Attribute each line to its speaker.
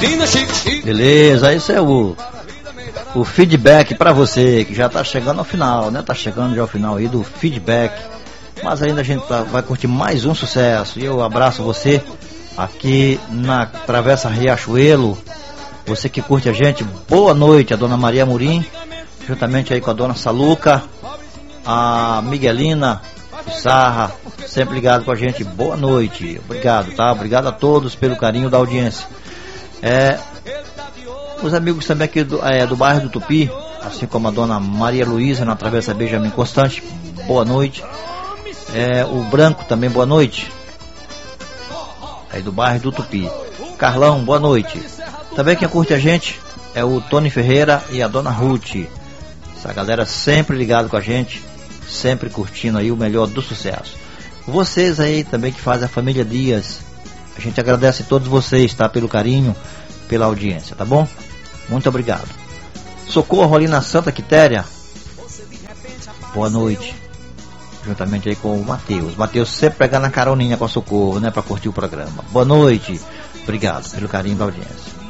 Speaker 1: Beleza, isso é o feedback pra você que já tá chegando ao final, né? Tá chegando já ao final aí do feedback. Mas ainda a gente vai curtir mais um sucesso. E eu abraço você aqui na Travessa Riachuelo. Você que curte a gente, boa noite, a dona Maria Murim, juntamente aí com a dona Saluca, a Miguelina Sarra, sempre ligado com a gente, boa noite, obrigado, tá? Obrigado a todos pelo carinho da audiência. Os amigos também aqui do bairro do Tupi, assim como a dona Maria Luísa na Travessa Benjamin Constante, boa noite. O Branco também, boa noite, aí do bairro do Tupi. Carlão, boa noite. Também quem curte a gente é o Tony Ferreira e a dona Ruth. Essa galera sempre ligado com a gente, sempre curtindo aí o melhor do sucesso. Vocês aí também que fazem a família Dias, a gente agradece a todos vocês, tá? Pelo carinho, pela audiência, tá bom? Muito obrigado. Socorro ali na Santa Quitéria, boa noite. Juntamente aí com o Matheus. Matheus sempre pegando na caroninha com a Socorro, né? Pra curtir o programa. Boa noite. Obrigado pelo carinho da audiência.